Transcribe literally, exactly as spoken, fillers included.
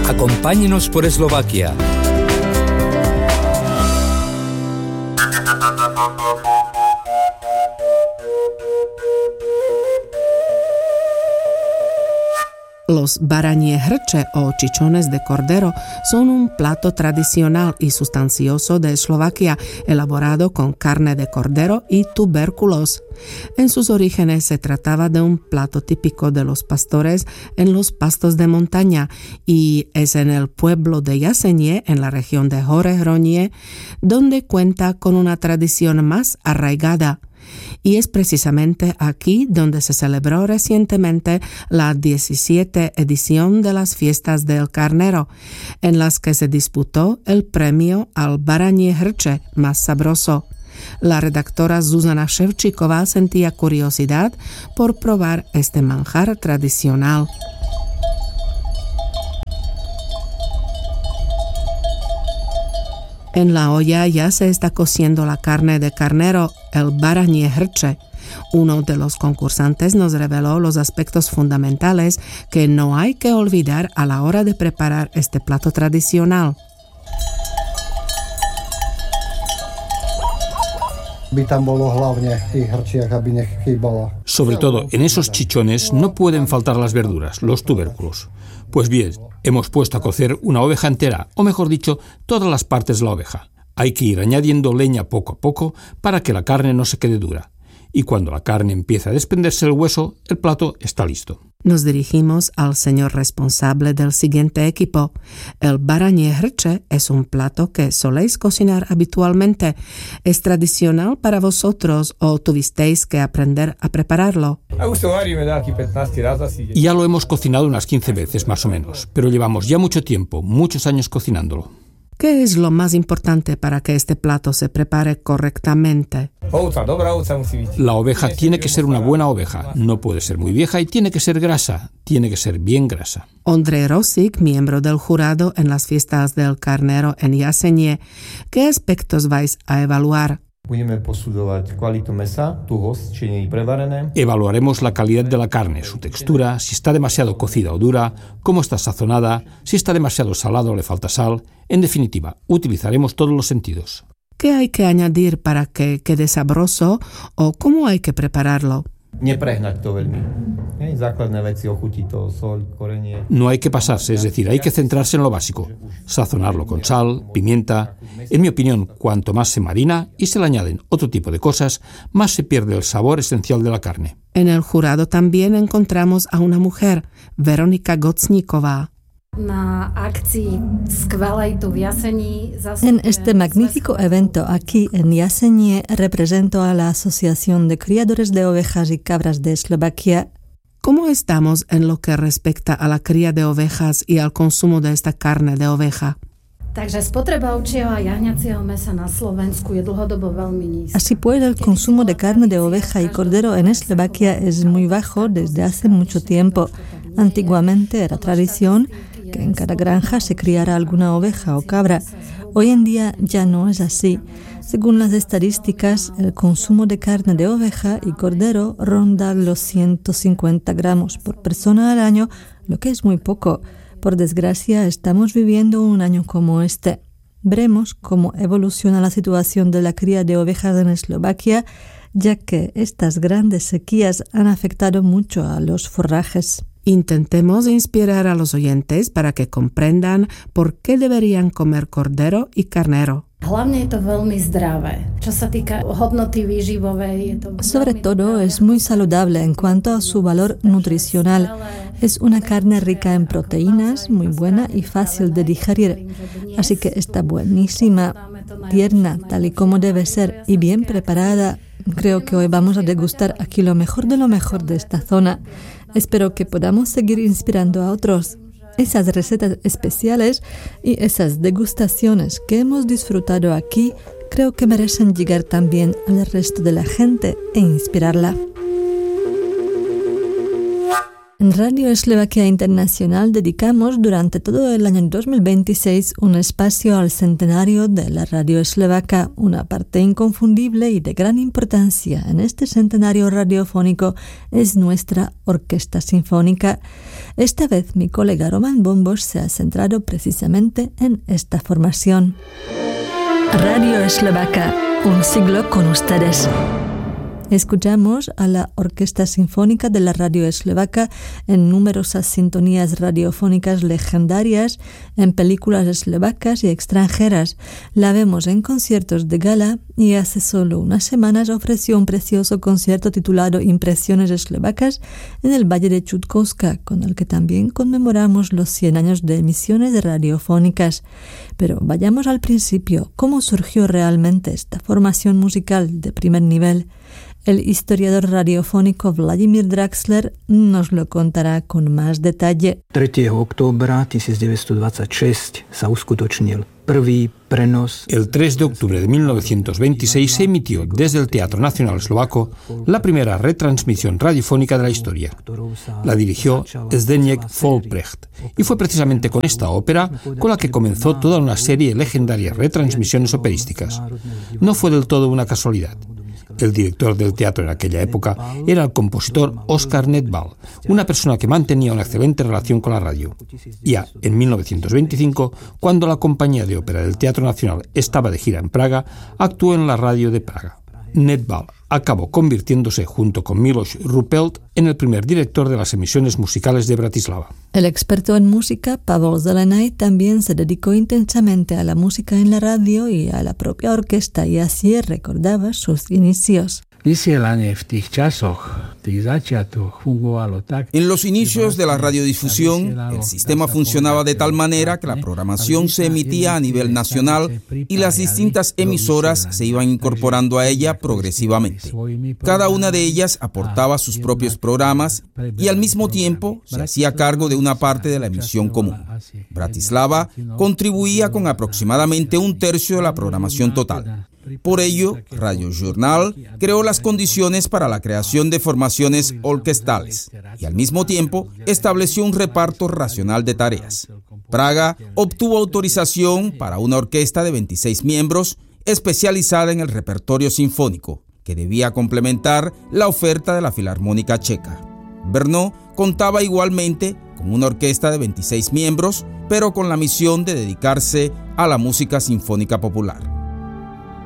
Acompáñenos por Eslovaquia. Los barañé hrče o chichones de cordero son un plato tradicional y sustancioso de Eslovaquia, elaborado con carne de cordero y tubérculos. En sus orígenes se trataba de un plato típico de los pastores en los pastos de montaña y es en el pueblo de Jasenie, en la región de Horehronie, donde cuenta con una tradición más arraigada. Y es precisamente aquí donde se celebró recientemente la diecisiete edición de las fiestas del carnero, en las que se disputó el premio al barañé hrče más sabroso. La redactora Zuzana Ševčíková sentía curiosidad por probar este manjar tradicional. En la olla ya se está cociendo la carne de carnero, el barañé hrče. Uno de los concursantes nos reveló los aspectos fundamentales que no hay que olvidar a la hora de preparar este plato tradicional. Sobre todo, en esos chichones no pueden faltar las verduras, los tubérculos. Pues bien, hemos puesto a cocer una oveja entera, o mejor dicho, todas las partes de la oveja. Hay que ir añadiendo leña poco a poco para que la carne no se quede dura. Y cuando la carne empieza a desprenderse del hueso, el plato está listo. Nos dirigimos al señor responsable del siguiente equipo. El barañé hrče es un plato que soléis cocinar habitualmente. ¿Es tradicional para vosotros o tuvisteis que aprender a prepararlo? Ya lo hemos cocinado unas quince veces más o menos, pero llevamos ya mucho tiempo, muchos años cocinándolo. ¿Qué es lo más importante para que este plato se prepare correctamente? La oveja tiene que ser una buena oveja, no puede ser muy vieja y tiene que ser grasa, tiene que ser bien grasa. Ondrej Rosík, miembro del jurado en las fiestas del carnero en Jasenie, ¿qué aspectos vais a evaluar? Evaluaremos la calidad de la carne, su textura, si está demasiado cocida o dura, cómo está sazonada, si está demasiado salado o le falta sal. En definitiva, utilizaremos todos los sentidos. ¿Qué hay que añadir para que quede sabroso o cómo hay que prepararlo? No hay que pasarse, es decir, hay que centrarse en lo básico. Sazonarlo con sal, pimienta. En mi opinión, cuanto más se marina y se le añaden otro tipo de cosas, más se pierde el sabor esencial de la carne. En el jurado también encontramos a una mujer, Veronika Gocníková. En este magnífico evento aquí en Jasenie represento a la Asociación de Criadores de Ovejas y Cabras de Eslovaquia. ¿Cómo estamos en lo que respecta a la cría de ovejas y al consumo de esta carne de oveja? Así pues, el consumo de carne de oveja y cordero en Eslovaquia es muy bajo desde hace mucho tiempo. Antiguamente era tradición que en cada granja se criara alguna oveja o cabra. Hoy en día ya no es así. Según las estadísticas, el consumo de carne de oveja y cordero ronda los ciento cincuenta gramos por persona al año, lo que es muy poco. Por desgracia, estamos viviendo un año como este. Veremos cómo evoluciona la situación de la cría de ovejas en Eslovaquia, ya que estas grandes sequías han afectado mucho a los forrajes. Intentemos inspirar a los oyentes para que comprendan por qué deberían comer cordero y carnero. Sobre todo es muy saludable en cuanto a su valor nutricional. Es una carne rica en proteínas, muy buena y fácil de digerir. Así que está buenísima, tierna, tal y como debe ser, y bien preparada. Creo que hoy vamos a degustar aquí lo mejor de lo mejor de esta zona. Espero que podamos seguir inspirando a otros. Esas recetas especiales y esas degustaciones que hemos disfrutado aquí, creo que merecen llegar también al resto de la gente e inspirarla. En Radio Eslovaquia Internacional dedicamos durante todo el año dos mil veintiséis un espacio al centenario de la radio eslovaca, una parte inconfundible y de gran importancia en este centenario radiofónico es nuestra Orquesta Sinfónica. Esta vez mi colega Roman Bombos se ha centrado precisamente en esta formación. Radio Eslovaca, un siglo con ustedes. Escuchamos a la Orquesta Sinfónica de la Radio Eslovaca en numerosas sintonías radiofónicas legendarias, en películas eslovacas y extranjeras. La vemos en conciertos de gala y hace solo unas semanas ofreció un precioso concierto titulado Impresiones eslovacas en el Valle de Chutkowska, con el que también conmemoramos los cien años de emisiones radiofónicas. Pero vayamos al principio. ¿Cómo surgió realmente esta formación musical de primer nivel? El historiador radiofónico Vladimír Draxler nos lo contará con más detalle. tretieho októbra tisícdeväťstodvadsaťšesť sa uskutočnil prvý prenos. El tres de octubre de mil novecientos veintiséis se emitió desde el Teatro Nacional Eslovaco la primera retransmisión radiofónica de la historia. La dirigió Zdeněk Folprecht y fue precisamente con esta ópera con la que comenzó toda una serie de legendarias retransmisiones operísticas. No fue del todo una casualidad. El director del teatro en aquella época era el compositor Oskar Nedbal, una persona que mantenía una excelente relación con la radio. Ya en mil novecientos veinticinco, cuando la compañía de ópera del Teatro Nacional estaba de gira en Praga, actuó en la radio de Praga. Nedbal acabó convirtiéndose, junto con Miloš Rupelt, en el primer director de las emisiones musicales de Bratislava. El experto en música, Pavel Zelenay, también se dedicó intensamente a la música en la radio y a la propia orquesta, y así recordaba sus inicios. En los inicios de la radiodifusión, el sistema funcionaba de tal manera que la programación se emitía a nivel nacional y las distintas emisoras se iban incorporando a ella progresivamente. Cada una de ellas aportaba sus propios programas y al mismo tiempo se hacía cargo de una parte de la emisión común. Bratislava contribuía con aproximadamente un tercio de la programación total. Por ello, Radio Journal creó las condiciones para la creación de formaciones orquestales y al mismo tiempo estableció un reparto racional de tareas. Praga obtuvo autorización para una orquesta de veintiséis miembros especializada en el repertorio sinfónico, que debía complementar la oferta de la Filarmónica Checa. Brno contaba igualmente con una orquesta de veintiséis miembros, pero con la misión de dedicarse a la música sinfónica popular.